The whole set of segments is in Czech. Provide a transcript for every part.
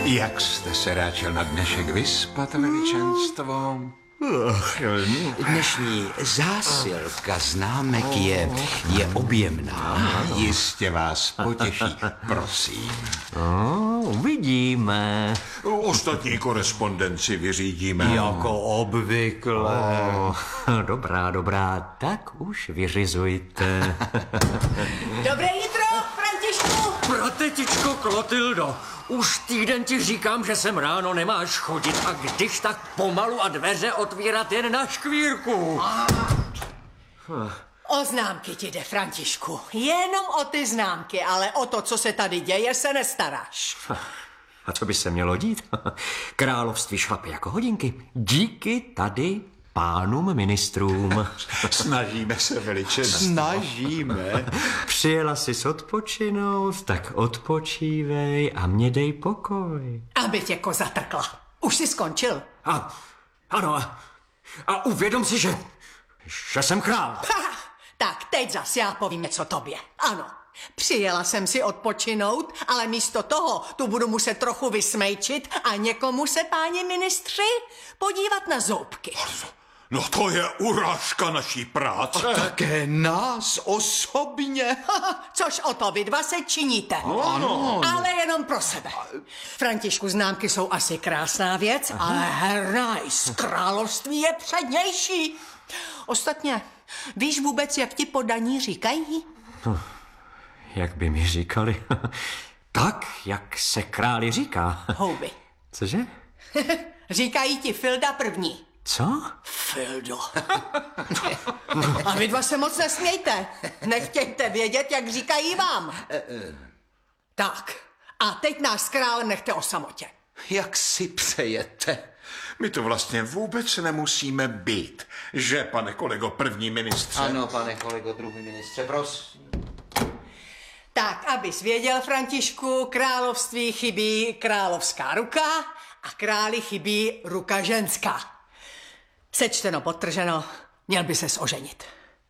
Jak jste se ráčil na dnešek vyspat, veličenstvo? Dnešní zásilka známek je objemná. Jistě vás potěší, prosím. Uvidíme. Ostatní korespondenci vyřídíme. Jako obvykle. Dobrá, tak už vyřizujte. Dobré jitro, Františku! Pratetičko Klotildo, už týden ti říkám, že sem ráno nemáš chodit a když tak pomalu a dveře otvírat jen na škvírku. O známky ti jde, Františku. Jenom o ty známky, ale o to, co se tady děje, se nestaráš. A co by se mělo dít? Království šlape jako hodinky. Díky tady pánům ministrům. Snažíme se, veličenstvo. Snažíme. Přijela jsi odpočinout, tak odpočívej a mě dej pokoj. Aby tě koza trkla. Už jsi skončil. Ano, a uvědom si, že jsem král. Ha, tak teď zas já povím něco tobě. Ano, přijela jsem si odpočinout, ale místo toho tu budu muset trochu vysmejčit a někomu se, páni ministři, podívat na zoubky. No to je urážka naší práce. Také nás osobně. Což o to vy dva se činíte. Ano. Ale jenom pro sebe. Františku, známky jsou asi krásná věc, ale herraj, z království je přednější. Ostatně, víš vůbec, jak ti podaní říkají? Jak by mi říkali? Tak, jak se králi říká. Houby. Cože? Říkají ti Filda první. Co? Fildo. A vy dva se moc nesmějte. Nechtějte vědět, jak říkají vám. Tak, a teď nás s králem nechte o samotě. Jak si přejete? My to vlastně vůbec nemusíme být. Že, pane kolego, první ministře? Ano, pane kolego, druhý ministře, prosím. Tak, abys věděl, Františku, království chybí královská ruka a králi chybí ruka ženská. Sečteno, podtrženo, měl by ses oženit.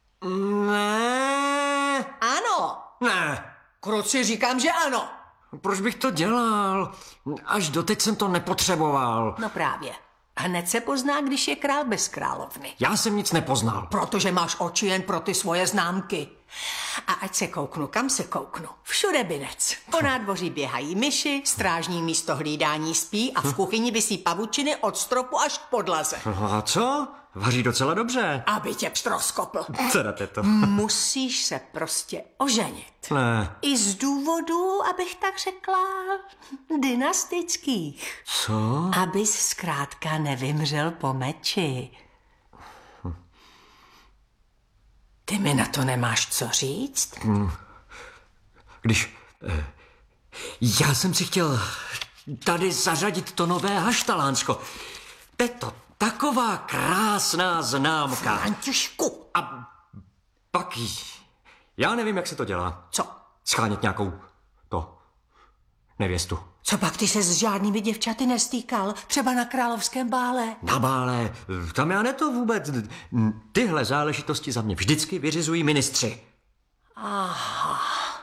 Ne. Ano. Ne. Kruci, říkám, že ano. Proč bych to dělal? Až doteď jsem to nepotřeboval. No právě. Hned se pozná, když je král bez královny. Já jsem nic nepoznal. Protože máš oči jen pro ty svoje známky. A ať se kouknu, kam se kouknu. Všude binec. Po nádvoří běhají myši, strážní místo hlídání spí a v kuchyni visí pavučiny od stropu až k podlaze. A co? Vaří docela dobře. Aby tě pštroskopl. Teda to. Musíš se prostě oženit. Ne. I z důvodů, abych tak řekla, dynastických. Co? Abys zkrátka nevymřel po meči. Ty mi na to nemáš co říct? Když... já jsem si chtěl tady zařadit to nové haštalánsko. To je to taková krásná známka. Františku. A pak... já nevím, jak se to dělá. Co? Schánět nějakou... nevěstu. Co pak ty se s žádnými děvčaty nestýkal? Třeba na královském bále? Na bále, tam já ne to vůbec. Tyhle záležitosti za mě vždycky vyřizují ministři. Aha.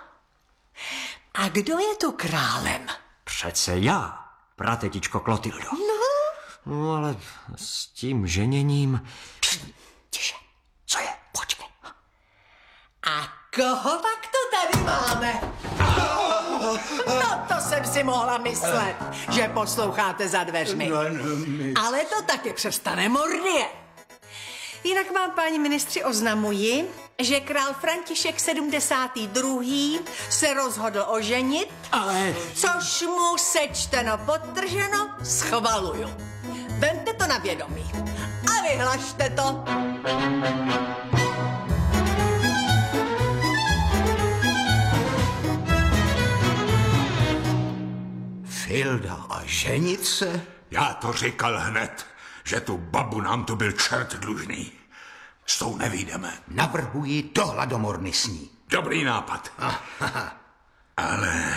A kdo je tu králem? Přece já, pratetičko Klotildo. No, ale s tím ženěním... Tiše. Co je? Počkej. A koho pak to tady máme? No, to jsem si mohla myslet, že posloucháte za dveřmi. Ale to taky přestane mordie. Jinak vám, páni ministři, oznamuji, že král František 72. se rozhodl oženit, Ale... což mu sečteno podtrženo schvaluju. Vemte to na vědomí a vyhlašte to. Filda a ženit se? Já to říkal hned, že tu babu nám to byl čert dlužný. S tou nevyjdeme. Navrhuji do hladomorny s ní. Dobrý nápad. Ale...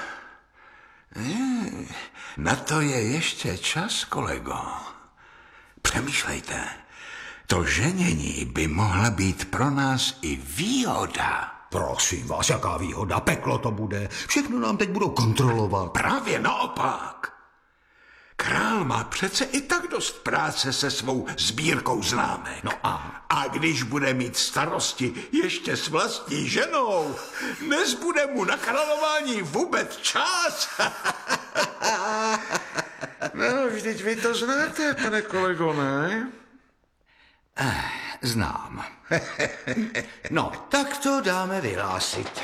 na to je ještě čas, kolego. Přemýšlejte. To ženění by mohla být pro nás i výhoda. Prosím vás, jaká výhoda, peklo to bude. Všechno nám teď budou kontrolovat. Právě naopak. Král má přece i tak dost práce se svou sbírkou známek. No a když bude mít starosti ještě s vlastní ženou, nezbude mu na králování vůbec čas. No, vždyť vy to znáte, pane kolego, ne? Znám. No, tak to dáme vyhlásit.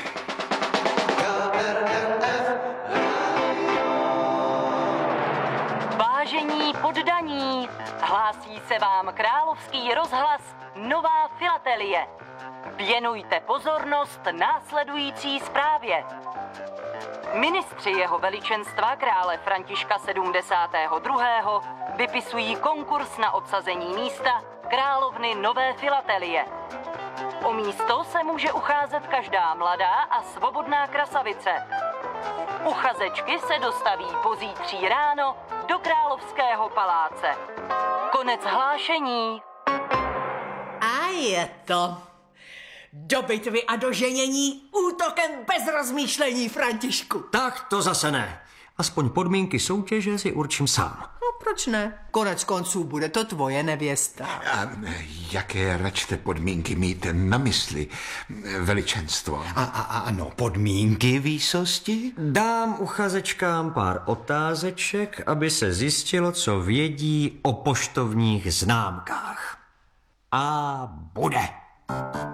Vážení poddaní, hlásí se vám Královský rozhlas Nová Filatelie. Věnujte pozornost následující zprávě. Ministři jeho veličenstva krále Františka 72. vypisují konkurs na obsazení místa královny Nové Filatelie. O místo se může ucházet každá mladá a svobodná krasavice. Uchazečky se dostaví pozítří ráno do Královského paláce. Konec hlášení. A je to. Do bitvy a do ženění útokem bez rozmýšlení, Františku. Tak to zase ne. Aspoň podmínky soutěže si určím sám. No proč ne? Konec konců bude to tvoje nevěsta. A jaké račte podmínky mít na mysli, veličenstvo? Ano, podmínky výsosti? Dám uchazečkám pár otázeček, aby se zjistilo, co vědí o poštovních známkách. A bude.